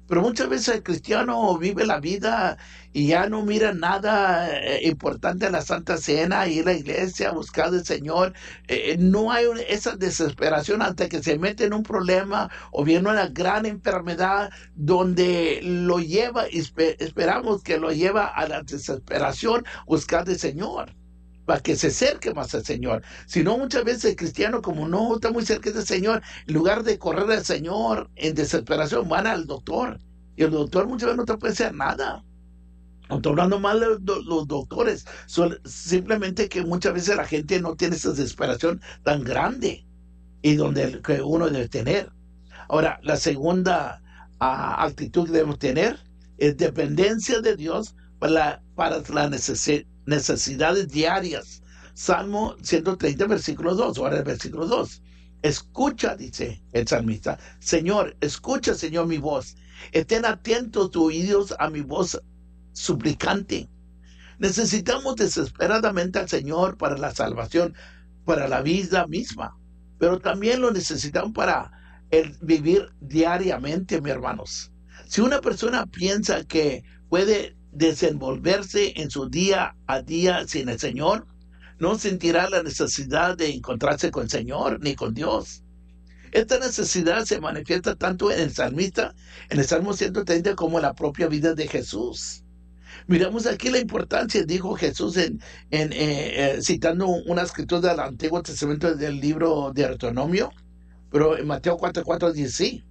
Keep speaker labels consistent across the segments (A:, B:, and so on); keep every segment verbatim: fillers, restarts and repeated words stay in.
A: Pero muchas veces el cristiano vive la vida y ya no mira nada eh, importante en la Santa Cena, ir a la iglesia, buscar al Señor. Eh, no hay un- esa desesperación hasta que se mete en un problema o viene una gran enfermedad donde lo lleva, espe- esperamos que lo lleva a la desesperación, buscar al Señor, para que se acerque más al Señor. Si no, muchas veces el cristiano, como no está muy cerca del Señor, en lugar de correr al Señor en desesperación, van al doctor. Y el doctor muchas veces no te puede hacer nada. No estoy hablando mal de los, los doctores. Son simplemente que muchas veces la gente no tiene esa desesperación tan grande y donde que uno debe tener. Ahora, la segunda uh, actitud que debemos tener es dependencia de Dios para, la, para las necesi necesidades diarias. Salmo ciento treinta, versículo dos. Ahora el versículo dos. Escucha, dice el salmista. Señor, escucha, Señor, mi voz. Estén atentos tus oídos a mi voz suplicante. Necesitamos desesperadamente al Señor para la salvación, para la vida misma, pero también lo necesitamos para el vivir diariamente, mis hermanos. Si una persona piensa que puede desenvolverse en su día a día sin el Señor, no sentirá la necesidad de encontrarse con el Señor ni con Dios. Esta necesidad se manifiesta tanto en el salmista, en el Salmo ciento treinta, como en la propia vida de Jesús. Miramos aquí la importancia, dijo Jesús en, en eh, eh, citando una escritura del Antiguo Testamento del libro de Deuteronomio, pero en Mateo cuatro, cuatro dice,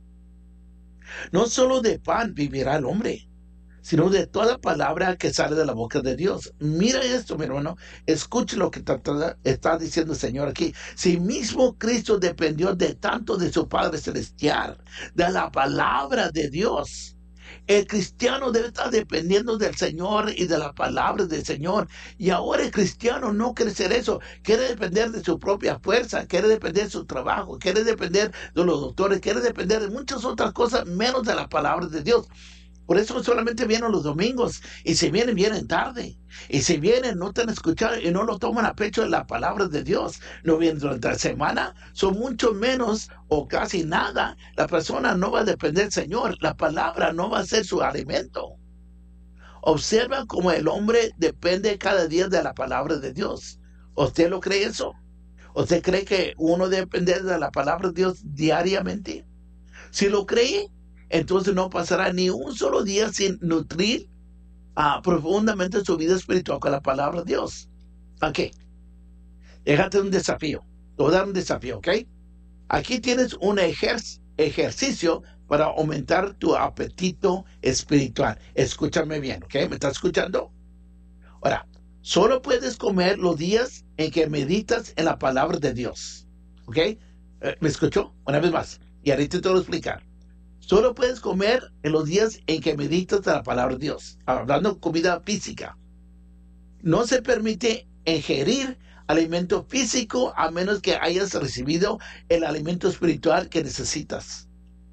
A: no solo de pan vivirá el hombre, sino de toda palabra que sale de la boca de Dios. Mira esto, mi hermano, escuche lo que está diciendo el Señor aquí. Si mismo Cristo dependió de tanto de su Padre Celestial, de la palabra de Dios, el cristiano debe estar dependiendo del Señor y de la palabra del Señor. Y ahora el cristiano no quiere ser eso. Quiere depender de su propia fuerza, quiere depender de su trabajo, quiere depender de los doctores, quiere depender de muchas otras cosas menos de la palabra de Dios. Por eso solamente vienen los domingos, y si vienen, vienen tarde. Y si vienen, no están escuchando y no lo toman a pecho de la palabra de Dios. No vienen durante la semana, son mucho menos o casi nada. La persona no va a depender del Señor, la palabra no va a ser su alimento. Observa cómo el hombre depende cada día de la palabra de Dios. ¿Usted lo cree eso? ¿Usted cree que uno depende de la palabra de Dios diariamente? Si lo cree, entonces no pasará ni un solo día sin nutrir uh, profundamente su vida espiritual con la palabra de Dios. Ok, déjate un desafío. Te voy a dar un desafío, ¿ok? Aquí tienes un ejer ejercicio para aumentar tu apetito espiritual. Escúchame bien, ¿ok? ¿Me estás escuchando? Ahora, solo puedes comer los días en que meditas en la palabra de Dios, ¿ok? Eh, ¿Me escuchó? Una vez más. Y ahorita te lo voy a explicar. Solo puedes comer en los días en que meditas la palabra de Dios, hablando de comida física. No se permite ingerir alimento físico a menos que hayas recibido el alimento espiritual que necesitas.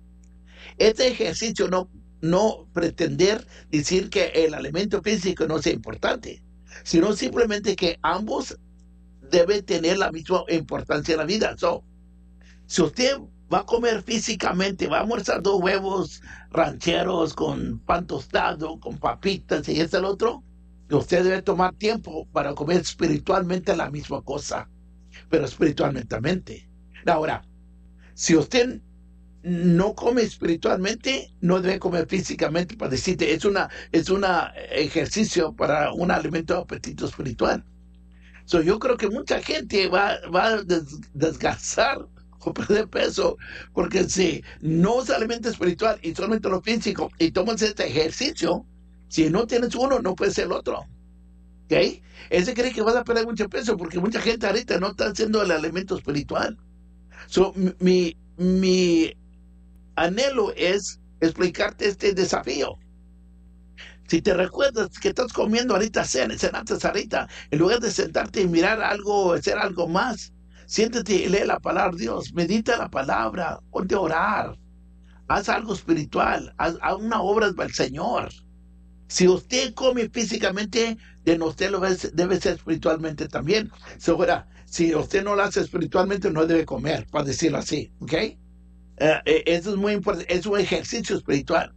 A: Este ejercicio no, no pretender decir que el alimento físico no sea importante, sino simplemente que ambos deben tener la misma importancia en la vida. So, si usted va a comer físicamente, va a almorzar dos huevos rancheros con pan tostado, con papitas y este el otro, usted debe tomar tiempo para comer espiritualmente la misma cosa, pero espiritualmente. Ahora, si usted no come espiritualmente, no debe comer físicamente, para decirte, es una es un ejercicio para un alimento de apetito espiritual. So, yo creo que mucha gente va, va a des, desgastar o perder peso, porque si no es alimento espiritual y solamente lo físico, y tomas este ejercicio, si no tienes uno, no puede ser el otro. ¿Ok? Ese cree que vas a perder mucho peso, porque mucha gente ahorita no está haciendo el alimento espiritual. So, mi, mi anhelo es explicarte este desafío. Si te recuerdas que estás comiendo ahorita, cenaste ahorita, en lugar de sentarte y mirar algo, hacer algo más, siéntate y lee la palabra de Dios, medita la palabra, ponte a orar, haz algo espiritual, haz, haz una obra para el Señor. Si usted come físicamente, de usted lo debe, debe ser espiritualmente también. So, ahora, si usted no lo hace espiritualmente, no debe comer, para decirlo así, ¿ok? Uh, eso es muy importante, es un ejercicio espiritual.